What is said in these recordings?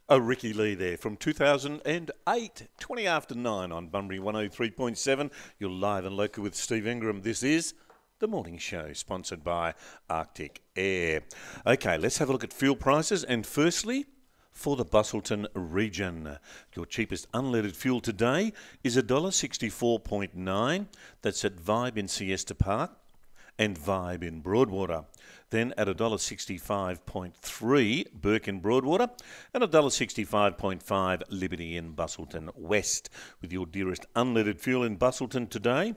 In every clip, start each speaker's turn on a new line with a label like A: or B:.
A: Oh, Ricky Lee there from 2008, 20 after 9 on Bunbury 103.7. You're live and local with Steve Ingram. This is The Morning Show, sponsored by Arctic Air. Okay, let's have a look at fuel prices. And firstly, for the Busselton region, your cheapest unleaded fuel today is $1.64.9. That's at Vibe in Siesta Park and Vibe in Broadwater. Then at $1.65.3 Burke in Broadwater and $1.65.5 Liberty in Busselton West. With your dearest unleaded fuel in Busselton today,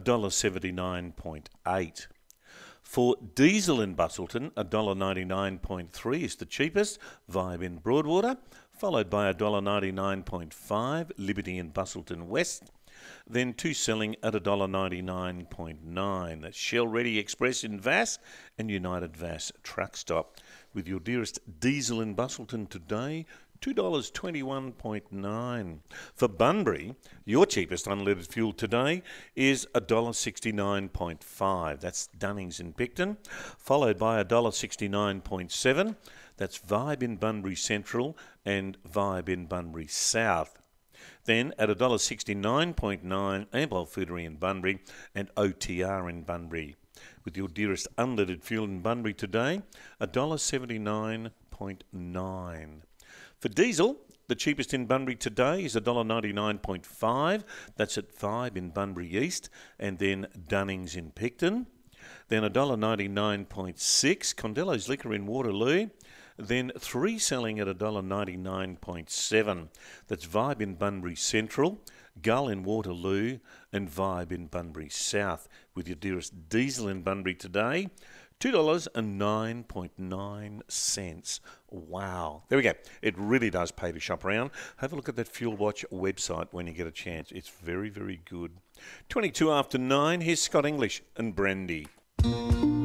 A: $1.79.8. For diesel in Busselton, $1.99.3 is the cheapest, Vibe in Broadwater, followed by $1.99.5 Liberty in Busselton West. Then two selling at $1.99.9. That's Shell Ready Express in Vass and United Vass Truck Stop. With your dearest diesel in Busselton today, $2.21.9. For Bunbury, your cheapest unleaded fuel today is $1.69.5. That's Dunnings in Picton, followed by $1.69.7. That's Vibe in Bunbury Central and Vibe in Bunbury South. Then at $1.69.9, Ampol Foodary in Bunbury and OTR in Bunbury. With your dearest unleaded fuel in Bunbury today, $1.79.9. For diesel, the cheapest in Bunbury today is $1.99.5. That's at Vibe in Bunbury East and then Dunnings in Picton. Then $1.99.6, Condello's Liquor in Waterloo. Then three selling at $1.99.7. That's Vibe in Bunbury Central, Gull in Waterloo and Vibe in Bunbury South. With your dearest diesel in Bunbury today, $2.09.9. Wow. There we go. It really does pay to shop around. Have a look at that Fuel Watch website when you get a chance. It's very, very good. 22 after 9, here's Scott English and Brandy.